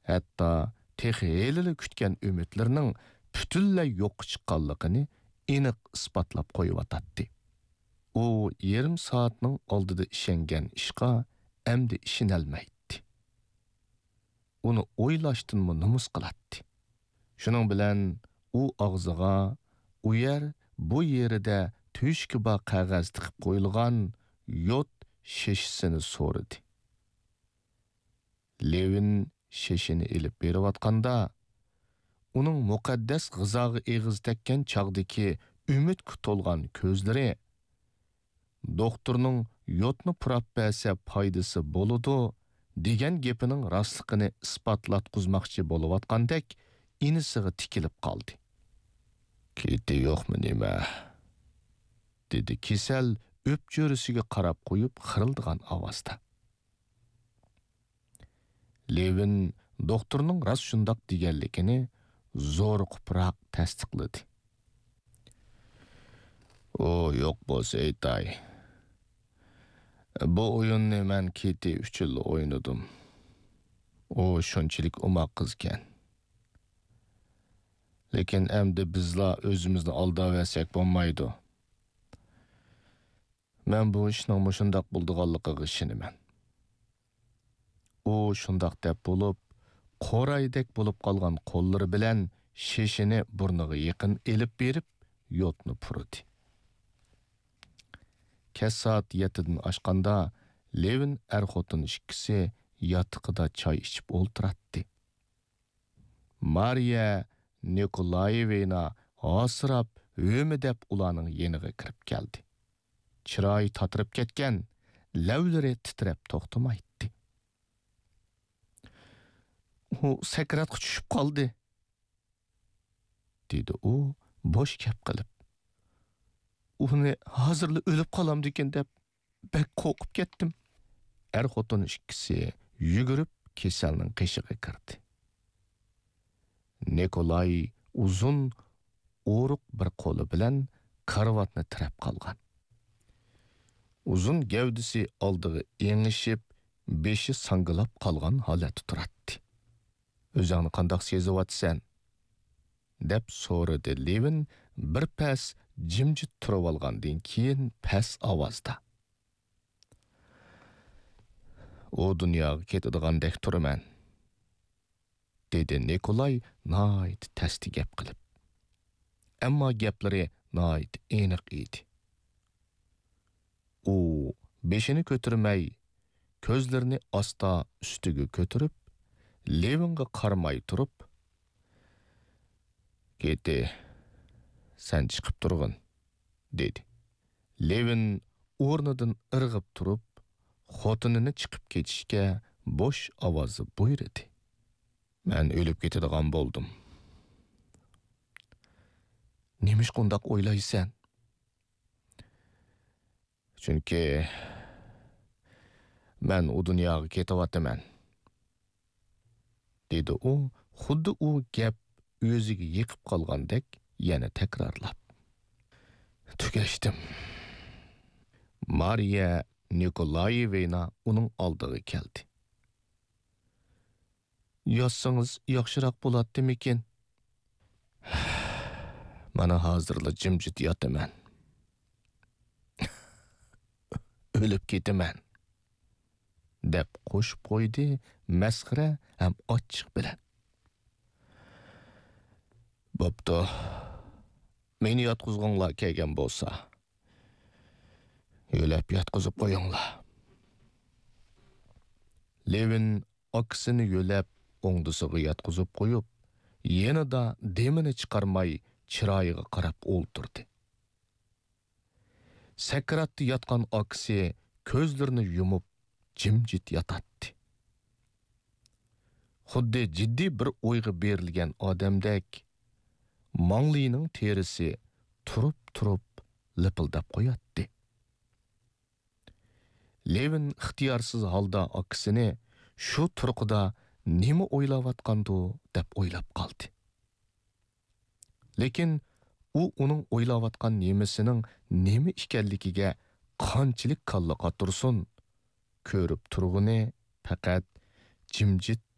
hatto texelili kutgan umidlarining butunlay yo'qqa chiqqanligini aniq isbotlab qo'yib u yarim soatning oldida ishongan ishqa endi ishinolmaydi. Uni o'ylashdanmi numus qiladi. Shuning bilan u og'ziga u yer bu yerida tuşki ba qog'oz tiqib qo'yilgan yot shishisini so'radi. Levin shishini ilib berayotganda uning muqaddas g'izoga eg'iz tekkan chog'dagi umidga to'lgan ko'zlari doktorning yotni purab bersa foydasi bo'ladi degan gapining rostligini isbotlatqizmoqchi bo'layotgandek inisiga tikilib qoldi. Keti yo'qmi nima? Dedi kesal o'pchorisiga qarab qo'yib xirildigan ovozda. Levin doktorning rost shundoq deganligini zo'r quproq tasdiqladi. O yo'q bo'lsa aytay. Bu o'yinni men Keti uchun o'ynadim. O shunchalik umoq qizgan. Lekin endi bizlar o'zimizni aldaversak bo'lmaydi. Men bu ishning shundoq bo'ldiganligiga ishonaman. U shundoq deb bo'lib, qo'raydek bo'lib qolgan qo'llari bilan shishini burniga yaqin elib berib, yotni purdi. Kech soat 7dan oshganda Levin xotin ikkisi yotiqida choy ichib o'ltiradi. Mariya Nikolayevna asrab o'mi deb ularning yeniga kirib keldi. Chiroyi tatirib ketgan, lavlari titrab to'xtamaydi. U sakratga tushib qoldi, dedi u bosh gap qilib. Uni hozirli o'lib qolamdikin deb bek qo'rqib ketdim. Xotin ikkisi yugurib kasalning qishig'iga kirdi. Nikolay uzun o'ruq bir qo'li bilan karvatni tirab qolgan. Uzun gavdisi oldiga engishib, beshi sangilab qolgan holatda turadi. O'zingni qandoq sezyapsan? deb so'radi Levin bir pas jimjit turib olgandan keyin pas ovozda. O dunyoga ketadigandek turaman, dedi Nikolay nayt tasdi gap qilib. Ammo gaplari nayt aniq edi. U beshini ko'tarmay, ko'zlarini asta ustiga ko'tarib, Levinga qaramay turib, "Keti, sen chiqib turg'in", dedi. Levin o'rnidan irg'ib turib, xotinini chiqib ketishga bo'sh ovozi buyurdi. "Men o'lib ketadigan bo'ldim." "Nemish qundaq o'ylaysan?" "Chunki men u dunyoga ketyapman", dedi u, xuddi u gap o'ziga yiqib qolgandek yana takrorlab. "Tugashdim." Mariya Nikolayevna uning oldiga keldi. "Yozsangiz yaxshiroq bo'ladimikin?" "Mana hozirla jimjit yotaman. O'lib ketaman", deb qo'shib qo'ydi masxara ham ochiq bilan. "Bo'pti. Meni yotqizg'inglar kelgan bo'lsa, yo'lab yotqizib qo'yinglar." Levin oksini yo'lab o'ngdisiga yotqizib qo'yib, yanada demini chiqarmay chiroyiga qarab o'ltirdi. Sakratda yotgan oksi ko'zlarini yumib jimjit yotadi. Xuddi jiddiy bir o'yga berilgan odamdek manglining terisi turib lipildab qo'yadi. Levin ixtiyorsiz holda oksini shu turqida nima o'ylayotgandi deb o'ylab qoldi. Lekin u uning o'ylayotgan nemasining nima ekanligiga qanchalik kalla qotirsin, ko'rib turg'ini faqat jimjit